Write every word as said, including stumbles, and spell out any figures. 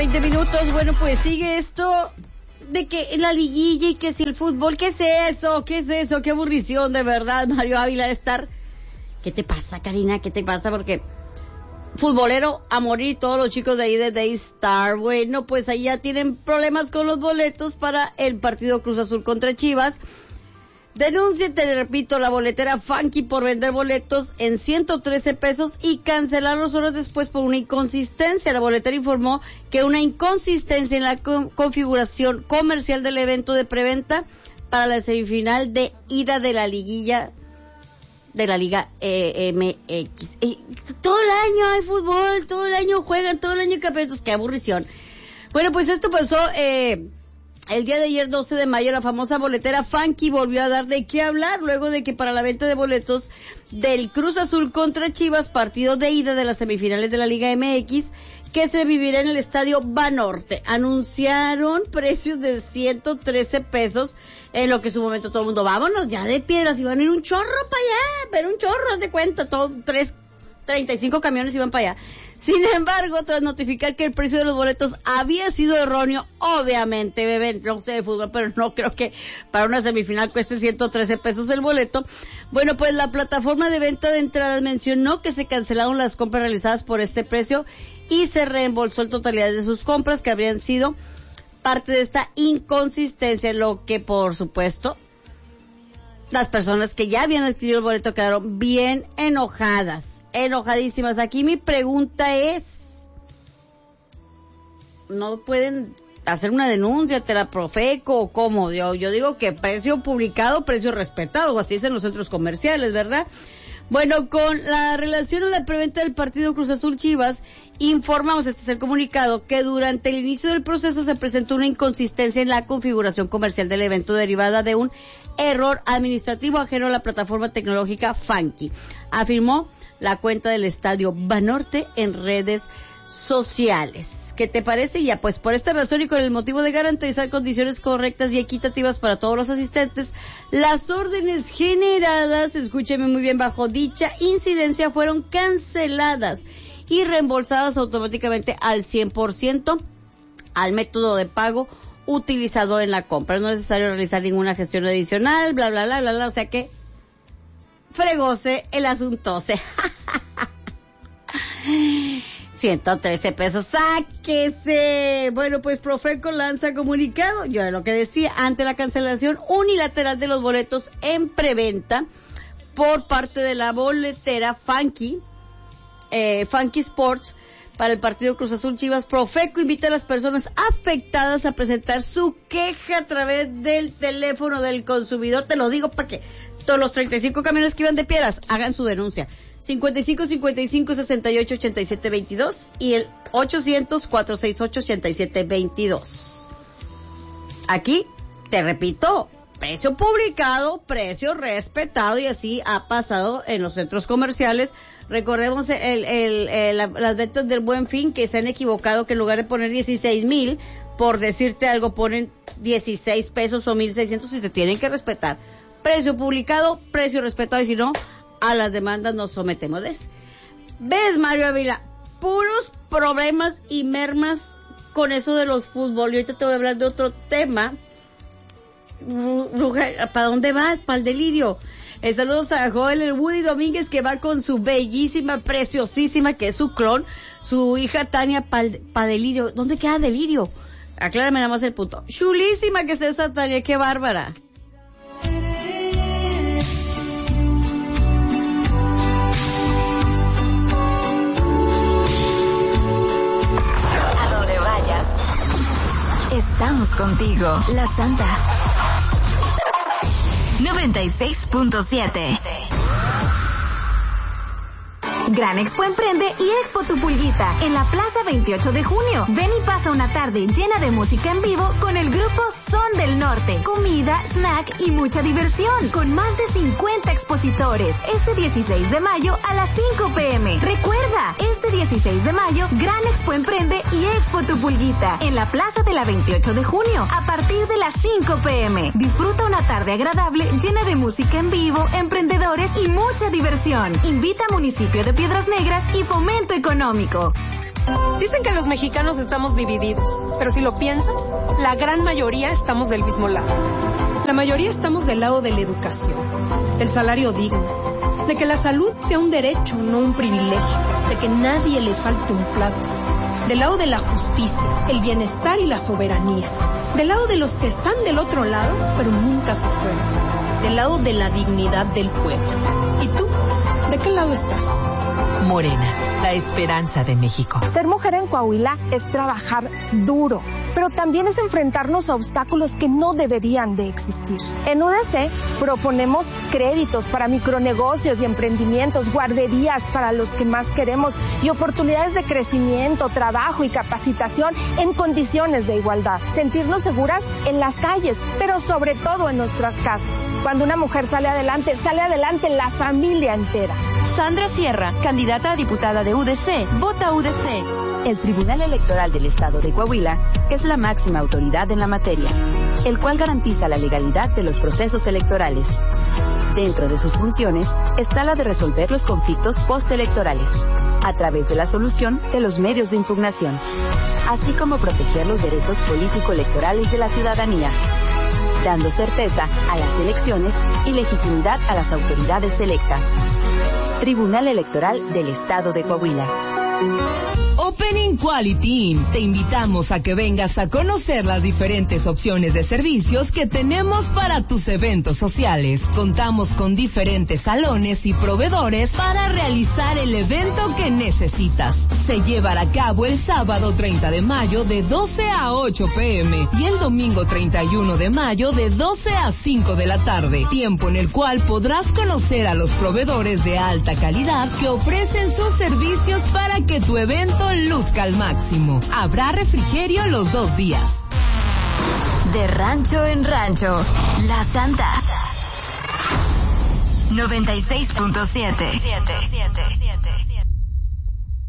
veinte minutos, bueno, pues sigue esto de que la liguilla y que si el fútbol, ¿qué es eso? ¿Qué es eso? Qué aburrición, de verdad, Mario Ávila de estar. ¿Qué te pasa, Karina? ¿Qué te pasa? Porque futbolero a morir, todos los chicos de ahí de Daystar, bueno, pues ahí ya tienen problemas con los boletos para el partido Cruz Azul contra Chivas. Denuncia, te repito, la boletera Funky por vender boletos en ciento trece pesos y cancelarlos horas después por una inconsistencia. La boletera informó que una inconsistencia en la con- configuración comercial del evento de preventa para la semifinal de ida de la liguilla de la Liga eh, M X. Eh, todo el año hay fútbol, todo el año juegan, todo el año hay campeonatos, qué aburrición. Bueno, pues esto pasó eh el día de ayer, doce de mayo, la famosa boletera Funky volvió a dar de qué hablar luego de que para la venta de boletos del Cruz Azul contra Chivas, partido de ida de las semifinales de la Liga M X, que se vivirá en el Estadio Banorte, anunciaron precios de ciento trece pesos, en lo que en su momento todo el mundo, vámonos ya de piedras, iban a ir un chorro para allá, pero un chorro, haz de cuenta, todo, tres, treinta y cinco camiones iban para allá. Sin embargo, tras notificar que el precio de los boletos había sido erróneo, obviamente, bebé, no sé de fútbol, pero no creo que para una semifinal cueste ciento trece pesos el boleto. Bueno, pues la plataforma de venta de entradas mencionó que se cancelaron las compras realizadas por este precio y se reembolsó la totalidad de sus compras que habrían sido parte de esta inconsistencia, lo que por supuesto las personas que ya habían adquirido el boleto quedaron bien enojadas, enojadísimas. Aquí mi pregunta es, ¿no pueden hacer una denuncia ante la Profeco o cómo? Yo, yo digo que precio publicado, precio respetado, así es en los centros comerciales, ¿verdad? Bueno, con la relación a la preventa del partido Cruz Azul Chivas, informamos, este es el comunicado, que durante el inicio del proceso se presentó una inconsistencia en la configuración comercial del evento derivada de un error administrativo ajeno a la plataforma tecnológica Funky, afirmó la cuenta del Estadio Banorte en redes sociales. ¿Qué te parece? Ya, pues por esta razón y con el motivo de garantizar condiciones correctas y equitativas para todos los asistentes, las órdenes generadas, escúcheme muy bien, bajo dicha incidencia fueron canceladas y reembolsadas automáticamente al cien por ciento al método de pago utilizado en la compra. No es necesario realizar ninguna gestión adicional, bla, bla, bla, bla, bla, o sea que fregóse el asuntose. ciento trece pesos, sáquese. Bueno, pues Profeco lanza comunicado, yo de lo que decía, ante la cancelación unilateral de los boletos en preventa por parte de la boletera Funky, eh, Funky Sports, para el partido Cruz Azul Chivas. Profeco invita a las personas afectadas a presentar su queja a través del teléfono del consumidor. Te lo digo para que todos los treinta y cinco camiones que iban de piedras hagan su denuncia. cincuenta y cinco, cincuenta y cinco, sesenta y ocho, ochenta y siete, veintidós y el ochocientos, cuatrocientos sesenta y ocho, ochenta y siete, veintidós. Aquí, te repito, precio publicado, precio respetado, y así ha pasado en los centros comerciales. Recordemos el, el, el, la, las ventas del Buen Fin, que se han equivocado, que en lugar de poner dieciséis mil, por decirte algo, ponen dieciséis pesos o mil seiscientos, y te tienen que respetar. Precio publicado, precio respetado, y si no, a las demandas nos sometemos. ¿Ves? ¿Ves, Mario Ávila? Puros problemas y mermas con eso de los fútbol. Y ahorita te voy a hablar de otro tema. ¿Para dónde vas? Para el delirio. El saludos a Joel el Woody Domínguez, que va con su bellísima, preciosísima, que es su clon, su hija Tania para delirio. ¿Dónde queda delirio? Aclárame nada más el punto. Chulísima que es esa Tania, qué bárbara. A donde vayas, estamos contigo. La Santa noventa y seis punto siete. Gran Expo Emprende y Expo Tu Pulguita en la Plaza veintiocho de junio. Ven y pasa una tarde llena de música en vivo con el grupo Son del Norte. Comida, snack y mucha diversión con más de cincuenta expositores. Este dieciséis de mayo a las cinco pm. Recuerda, este dieciséis de mayo, Gran Expo Emprende y Expo Tu Pulguita en la Plaza de la veintiocho de junio a partir de las cinco pm. Disfruta una tarde agradable llena de música en vivo, emprendedores y mucha diversión. Invita a Municipio de Piedras Negras y Fomento Económico. Dicen que los mexicanos estamos divididos, pero si lo piensas, la gran mayoría estamos del mismo lado. La mayoría estamos del lado de la educación, del salario digno, de que la salud sea un derecho, no un privilegio, de que nadie les falte un plato, del lado de la justicia, el bienestar y la soberanía, del lado de los que están del otro lado, pero nunca se fueron, del lado de la dignidad del pueblo. ¿Y tú? ¿De qué lado estás? Morena, la esperanza de México. Ser mujer en Coahuila es trabajar duro, pero también es enfrentarnos a obstáculos que no deberían de existir. En U D C proponemos créditos para micronegocios y emprendimientos, guarderías para los que más queremos y oportunidades de crecimiento, trabajo y capacitación en condiciones de igualdad. Sentirnos seguras en las calles, pero sobre todo en nuestras casas. Cuando una mujer sale adelante, sale adelante la familia entera. Sandra Sierra, candidata a diputada de U D C. Vota U D C. El Tribunal Electoral del Estado de Coahuila es la máxima autoridad en la materia, el cual garantiza la legalidad de los procesos electorales. Dentro de sus funciones está la de resolver los conflictos postelectorales, a través de la solución de los medios de impugnación, así como proteger los derechos político-electorales de la ciudadanía, dando certeza a las elecciones y legitimidad a las autoridades electas. Tribunal Electoral del Estado de Coahuila. Opening Quality Inn. Te invitamos a que vengas a conocer las diferentes opciones de servicios que tenemos para tus eventos sociales. Contamos con diferentes salones y proveedores para realizar el evento que necesitas. Se llevará a cabo el sábado treinta de mayo de doce a ocho pm y el domingo treinta y uno de mayo de doce a cinco de la tarde. Tiempo en el cual podrás conocer a los proveedores de alta calidad que ofrecen sus servicios para que tu evento luzca al máximo. Habrá refrigerio los dos días. De rancho en rancho, La Santa. noventa y seis punto siete.